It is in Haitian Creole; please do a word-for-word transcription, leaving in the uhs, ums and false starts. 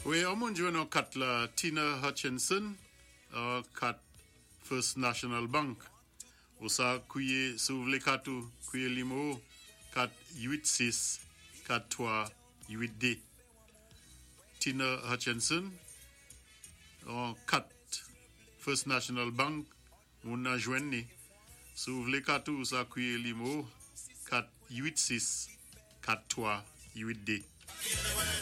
Oui, on m'a dit kat la Tina Hutchinson, uh, kat First National Bank. Osa kuye souvle katou kuye limo kat huit six quatre trois huit D. Tina Hutchinson, en kat First National Bank, moun nan jwenni. Souvle katou osa kuye limo kat huit six quatre trois huit D.